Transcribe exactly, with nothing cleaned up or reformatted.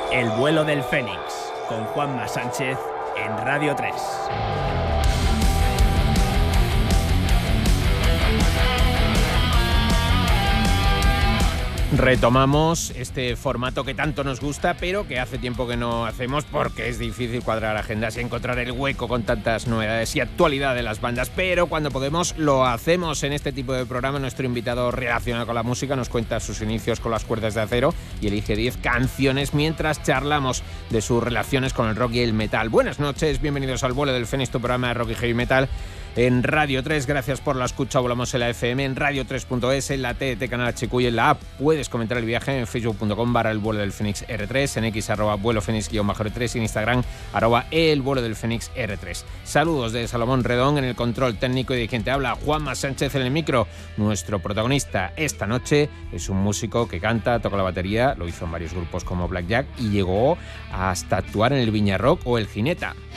El vuelo del Fénix, con Juanma Sánchez en Radio tres. Retomamos este formato que tanto nos gusta, pero que hace tiempo que no hacemos porque es difícil cuadrar agendas y encontrar el hueco con tantas novedades y actualidad de las bandas. Pero cuando podemos lo hacemos en este tipo de programa. Nuestro invitado relacionado con la música nos cuenta sus inicios con las cuerdas de acero y elige diez canciones mientras charlamos de sus relaciones con el rock y el metal. Buenas noches, bienvenidos al vuelo del Fénix, tu programa de rock y heavy metal en Radio tres. Gracias por la escucha. Volamos en la F M, en radio tres punto es, en la T T Canal H Q y en la app. Puedes comentar el viaje en facebook punto com barra el vuelo del Fénix R tres, en X arroba vuelo Fénix guión bajo R tres y en Instagram arroba el vuelo del Fénix R tres. Saludos de Salomón Redón en el control técnico y de quien te habla, Juanma Sánchez en el micro. Nuestro protagonista esta noche es un músico que canta, toca la batería, lo hizo en varios grupos como Black Jack y llegó hasta actuar en el Viña Rock o el Gineta.